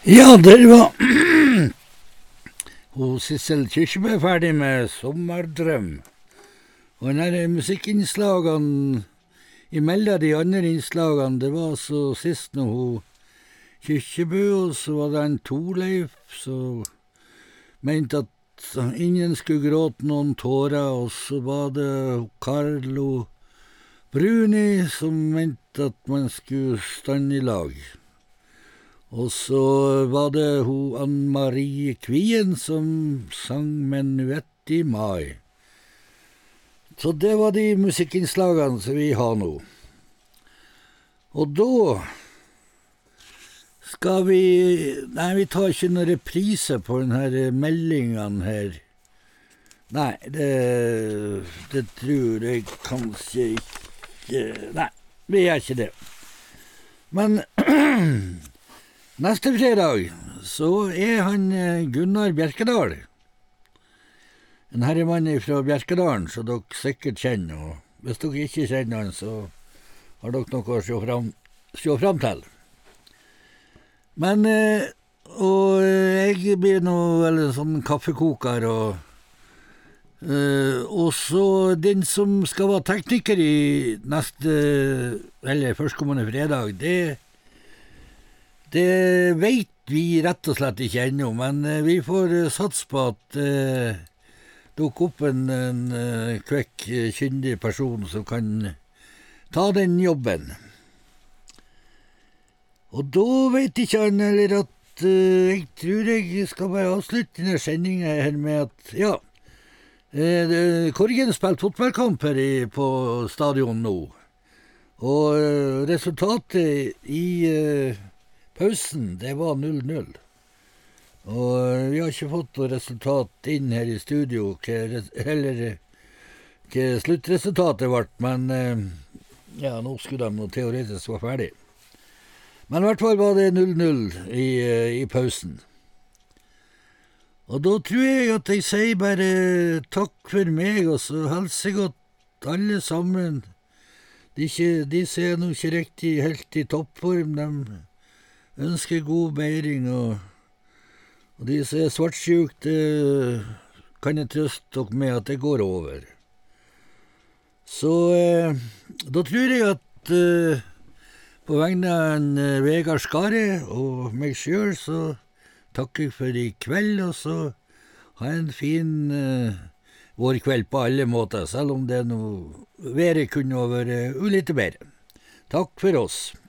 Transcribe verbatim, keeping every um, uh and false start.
Ja, der var hun Sissel Kyrkjebø ferdig med Sommerdrøm. Og den her musikkinnslagene, imellom de andre innslagene, det var så sist når hun Kyrkjebø, og så var det en Torleif som mente at ingen skulle gråte noen tårer, og så var det Carlo Bruni som mente at man skulle stande i lag. Og så var det hun Ann-Marie Kvien som sang Menuett i mai. Så det var de musikkinnslagene som vi har nå. Og da skal vi... Nei, vi tar ikke noen reprise på denne meldingen her. Nei, det, det tror jeg kanskje ikke... Nei, vi gjør ikke det. Men... Neste fredag så er han Gunnar Bjerkedal. En herremann fra Bjerkedalen, så dere sikkert kjenner. Og hvis dere ikke kjenner han, så har dere noe å se fram, se fram til. Men, og jeg blir nå vel en sånn kaffekoker, og, og så den som skal være tekniker i neste, eller førstkommende fredag, det Det vet vi rett og slett ikke ennå, men vi får satse på at eh, dukker opp en, en uh, kvekk, kyndig person som kan ta den jobben. Og da vet ikke han heller at uh, jeg tror jeg skal bare avslutte denne sendingen her med at, ja, uh, Korgen spilte fotballkamp her i, på stadion nå, og uh, resultatet i... Uh, Pausen, det var null null. Og vi har ikke fått noe resultat inn her i studio, heller ikke sluttresultatet vårt, men ja, nå skulle de noe teoretisk være ferdig. Men i hvert fall var det null null i, i pausen. Og da tror jeg at jeg sier bare takk for meg, og så hilser jeg godt alle sammen. De, ikke, de ser nå ikke riktig helt i toppform, de ønsker god beiring, og, og de som er svartsjuk, det kan jeg trøste dere med at det går over. Så eh, da tror jeg at eh, på vegne av en eh, Vegard Skare og meg selv, så takker jeg for i kveld, og så ha en fin eh, vårkveld på alle måter, selv om det nå været kunne være ulite bedre. Takk for oss.